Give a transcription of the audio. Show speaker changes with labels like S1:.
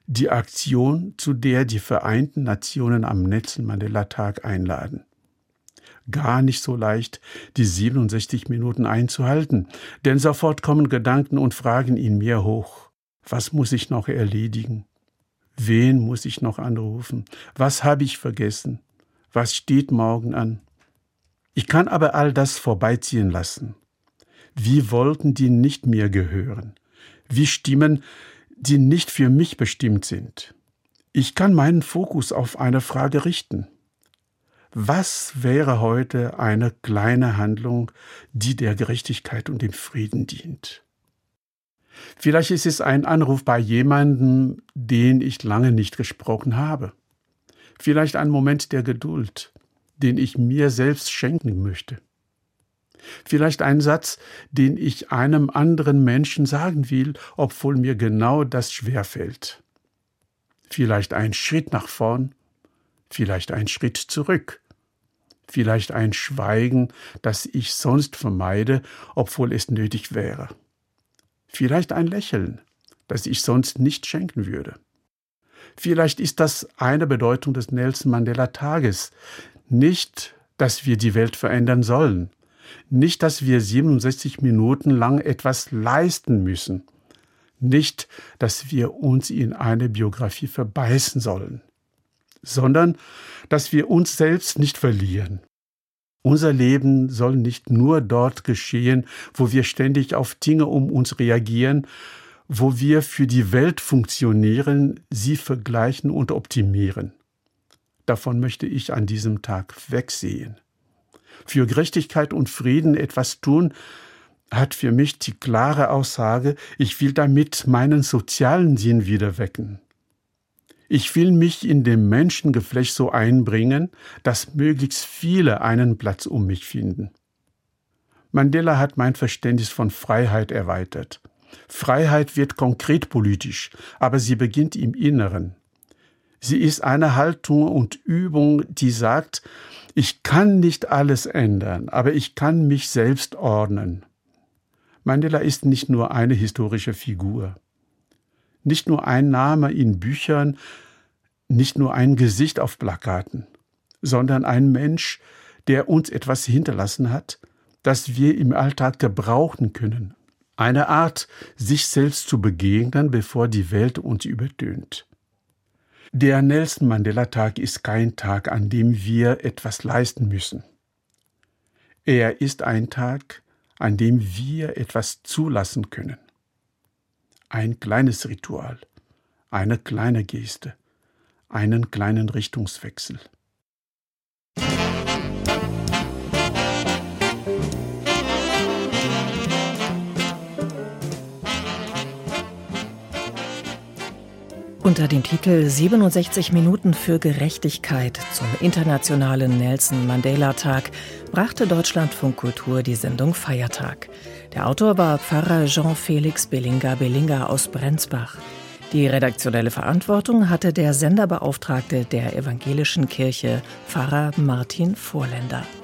S1: die Aktion, zu der die Vereinten Nationen am Nelson-Mandela-Tag einladen. Gar nicht so leicht, die 67 Minuten einzuhalten, denn sofort kommen Gedanken und Fragen in mir hoch. Was muss ich noch erledigen? Wen muss ich noch anrufen? Was habe ich vergessen? Was steht morgen an? Ich kann aber all das vorbeiziehen lassen. Wie Wolken, die nicht mir gehören. Wie Stimmen, die nicht für mich bestimmt sind. Ich kann meinen Fokus auf eine Frage richten. Was wäre heute eine kleine Handlung, die der Gerechtigkeit und dem Frieden dient? Vielleicht ist es ein Anruf bei jemandem, den ich lange nicht gesprochen habe. Vielleicht ein Moment der Geduld, den ich mir selbst schenken möchte. Vielleicht ein Satz, den ich einem anderen Menschen sagen will, obwohl mir genau das schwerfällt. Vielleicht ein Schritt nach vorn, vielleicht ein Schritt zurück. Vielleicht ein Schweigen, das ich sonst vermeide, obwohl es nötig wäre. Vielleicht ein Lächeln, das ich sonst nicht schenken würde. Vielleicht ist das eine Bedeutung des Nelson-Mandela-Tages. Nicht, dass wir die Welt verändern sollen. Nicht, dass wir 67 Minuten lang etwas leisten müssen. Nicht, dass wir uns in eine Biografie verbeißen sollen. Sondern, dass wir uns selbst nicht verlieren. Unser Leben soll nicht nur dort geschehen, wo wir ständig auf Dinge um uns reagieren, wo wir für die Welt funktionieren, sie vergleichen und optimieren. Davon möchte ich an diesem Tag wegsehen. Für Gerechtigkeit und Frieden etwas tun, hat für mich die klare Aussage, ich will damit meinen sozialen Sinn wieder wecken. Ich will mich in dem Menschengeflecht so einbringen, dass möglichst viele einen Platz um mich finden. Mandela hat mein Verständnis von Freiheit erweitert. Freiheit wird konkret politisch, aber sie beginnt im Inneren. Sie ist eine Haltung und Übung, die sagt, ich kann nicht alles ändern, aber ich kann mich selbst ordnen. Mandela ist nicht nur eine historische Figur. Nicht nur ein Name in Büchern, nicht nur ein Gesicht auf Plakaten, sondern ein Mensch, der uns etwas hinterlassen hat, das wir im Alltag gebrauchen können. Eine Art, sich selbst zu begegnen, bevor die Welt uns übertönt. Der Nelson-Mandela-Tag ist kein Tag, an dem wir etwas leisten müssen. Er ist ein Tag, an dem wir etwas zulassen können. Ein kleines Ritual, eine kleine Geste, einen kleinen Richtungswechsel.
S2: Unter dem Titel 67 Minuten für Gerechtigkeit zum internationalen Nelson-Mandela-Tag brachte Deutschlandfunk Kultur die Sendung Feiertag. Der Autor war Pfarrer Jean-Felix Belinga aus Brenzbach. Die redaktionelle Verantwortung hatte der Senderbeauftragte der Evangelischen Kirche, Pfarrer Martin Vorländer.